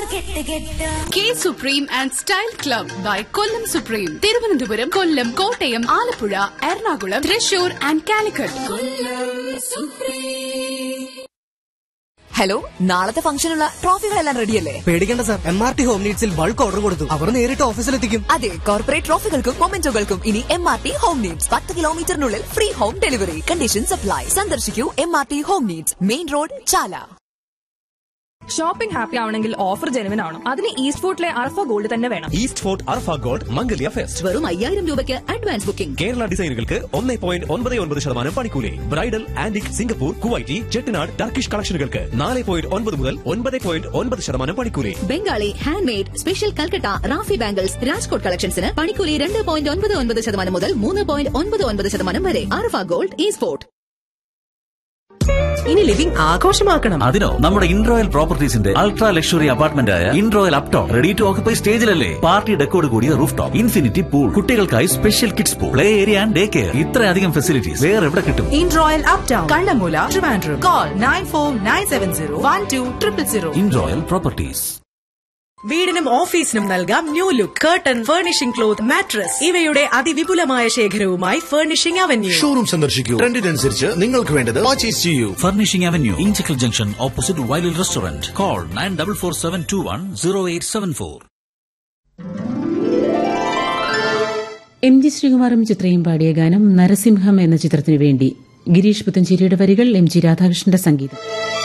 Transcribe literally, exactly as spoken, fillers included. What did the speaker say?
K supreme and style club by Kollam supreme. Thiruvananthapuram, Kollam, Kottayam, Alappuzha, Ernakulam, Thrissur and Calicut. Hello, നാളത്തെ ഫംഗ്ഷനുള്ള ട്രോഫികളെല്ലാം റെഡിയല്ലേ? പേടിക്കേണ്ട sir, M R T home നീഡ്സിൽ bulk order കൊടുത്തു. അവർ നേരിട്ട് ഓഫീസിലെത്തിക്കും. അതെ, കോർപ്പറേറ്റ് ട്രോഫികൾക്കും മൊമെന്റോകൾക്കും ഇനി M R T home needs. പത്ത് കിലോമീറ്ററിനുള്ളിൽ free home delivery. Condition supply. സന്ദർശിക്കൂ M R T home needs, main road, ചാല. Shopping happy ആവണമെങ്കിൽ ഓഫർ ജെനുവിൻ ആവണം. അതിന് ഈസ്റ്റ് ഫോർട്ടിലെ അർഫ ഗോൾഡ് തന്നെ വേണം. ഈസ്റ്റ് ഫോർട്ട് അർഫ ഗോൾഡ് മംഗല്യ ഫെസ്റ്റ്. വെറും അയ്യായിരം രൂപയ്ക്ക് അഡ്വാൻസ് ബുക്കിംഗ്. കേരള ഡിസൈനുകൾക്ക് ഒന്നേ പോയിന്റ് ഒൻപത് ഒൻപത് ശതമാനം പണിക്കൂലി. Bridal, antique, Singapore, Kuwaiti, Chettinad, Turkish കളക്ഷനുകൾക്ക് നാല് പോയിന്റ് ഒൻപത് മുതൽ ഒൻപത് പോയിന്റ് ഒൻപത് ശതമാനം പണിക്കൂലി. Bengali, hand made, special Calcutta, Rafi bangles, Rajkot കളക്ഷൻസിന് പണിക്കൂലി രണ്ട് പോയിന്റ് ഒൻപത് ഒൻപത് ശതമാനം മുതൽ മൂന്ന് പോയിന്റ് ഒൻപത് ഒൻപത് ശതമാനം വരെ. Arfa gold, east fort. ഇനി ലിവിംഗ് ആഘോഷമാക്കണം. അതിനോ നമ്മുടെ ഇൻറോയൽ പ്രോപ്പർട്ടീസിന്റെ അൾട്രാ ലക്ഷറി അപ്പാർട്ട്മെന്റ് ആയ ഇൻറോയൽ uptown ready to occupy സ്റ്റേജിലല്ലേ. Party ഡെക്കോട് കൂടിയ റൂഫ് ടോപ്പ്, ഇൻഫിനിറ്റി പൂൾ, കുട്ടികൾക്കായി special kids pool, play area and day care. ഇത്രയധികം ഫെസിലിറ്റീസ് വേറെ എവിടെ കിട്ടും? ഇൻറോയൽ uptown, Kannammoola, Trivandrum. Call nine four nine seven zero one two triple zero. ഇൻറോയൽ properties. വീടിനും ഓഫീസിനും നൽകാം new look. Curtain, furnishing cloth, mattress ഇവയുടെ അതിവിപുലമായ ശേഖരവുമായി furnishing avenue. Showroom സന്ദർശിക്കൂ. ട്രെൻഡിനനുസരിച്ച് നിങ്ങൾക്ക് വേണ്ടത് പർച്ചേസ് ചെയ്യൂ. Furnishing avenue, Inchakkal junction, opposite വൈലിൽ restaurant. Call nine double four seven to one zero eight seven four. M G ശ്രീകുമാറും ചിത്രയും പാടിയ ഗാനം നരസിംഹം എന്ന ചിത്രത്തിനു വേണ്ടി. ഗിരീഷ് പുത്തഞ്ചേരിയുടെ വരികൾ, എം ജി രാധാകൃഷ്ണന്റെ സംഗീതം.